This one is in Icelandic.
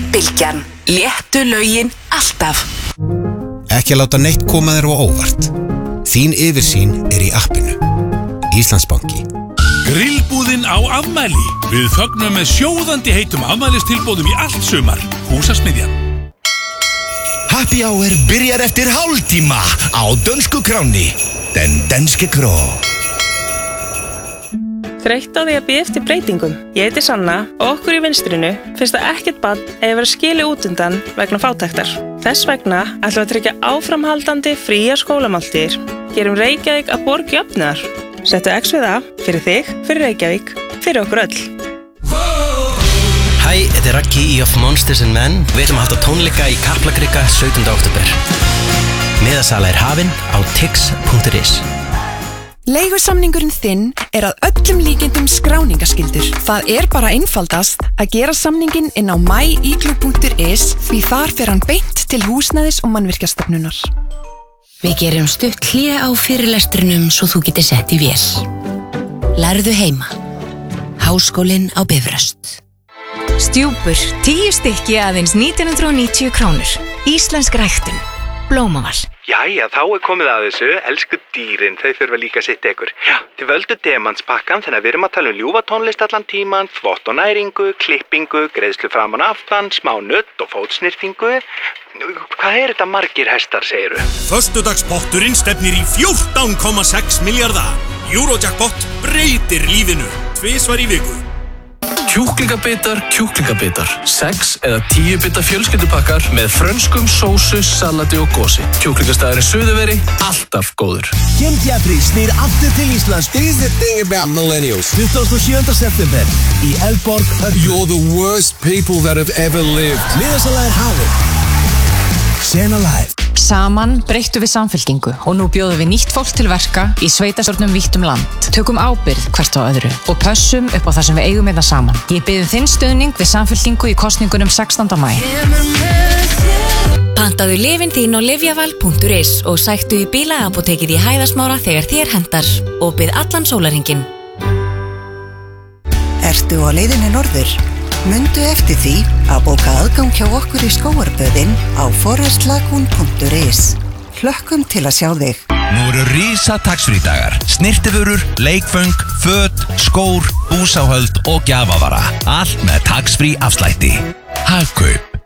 Bylgjan. Léttu lögin alltaf. Ekki að láta neitt koma þér á óvart. Þín yfirsýn í appinu. Íslandsbanki. Grillbúðin á afmæli. Við fögnum með sjóðandi heitum afmælistilboðum í allt sumar. Húsasmiðjan. Happy Hour byrjar eftir hálftíma á dönsku kráni. Den danske kró. Þreytt á því að bíða eftir breytingum. Ég heiti Sanna og okkur í vinstrinu finnst að ekkert barn eigi verið skilið út undan vegna fátæktar. Þess vegna ætlum við að tryggja áframhaldandi fríar skólamáltíðir. Gerum Reykjavík að borg jöfnuðar. Settu X við það fyrir þig, fyrir Reykjavík, fyrir okkur öll. Hæ, þetta Raggi í Of Monsters and Men. Við ætlum að halda tónleika í Kaplakrika 17. október. Miðasala hafin á tix.is. Leigusamningurinn þinn að öllum líkindum skráningaskyldur. Það bara einfaldast að gera samninginn inn á myiglu.is því þar fer hann beint til húsnæðis- og mannvirkjastofnunar. Við gerum stutt hlé á fyrirlestrinum svo þú getur sett í vél. Lærðu heima. Háskólinn á Bifröst. Stjúpur, 10 stykki aðeins 1990 krónur. Íslensk ræktun. Blómaval. Jæja, þá komið að þessu. Elsku dýrin, þau þurfa líka sitt ykkur. Já, þið völdu demantspakkan þannig að við erum að tala ljúfa tónlist allan tíman, þvott og næringu, klippingu, greiðslu framan aftan, smá nudd og fótsnirtingu. Hvað þetta margir hestar, segiru? Föstudagspotturinn stefnir í 14,6 milljarða. Eurojackpot breytir lífinu. 2 svar í viku. Kjúklingabitar, 6 eða 10 bita fjölskyldupakkar með frönskum sósu, salati og gósi. Kjúklingastaðurinn Suðurveri, alltaf góður. Gemdjafri snýr aftur til Íslands. This is the thing about millennials. 27. september í Elborg. You're the worst people that have ever lived. Miðasala hafin. Sena live. Saman breyttum við samfylkingu og nú bjóðum við nýtt fólk til verka í sveitarstjórnum vítt land. Tökum ábyrgð hvert á öðru og pössum upp á það sem við eigum þetta saman. Ég bið þinn stuðning við samfylkingu í kosningunum 16. maí. Pantaðu lyfin þín á lyfjaval.is og sæktu í bílaapótekið í Hæðasmára þegar þér hentar og bið allan sólarhringinn. Ertu á leiðinni norður? Mundu eftir því að bóka aðgang hjá okkur í skógarböðin á forestlagoon.is. Hlökkum til að sjá þig. Nú eru risa taxfrí-dagar. Snirtivörur, leikföng, föt, skór, búsáhöld og gjafavara. Allt með taxfrí afslætti. Hagkaup.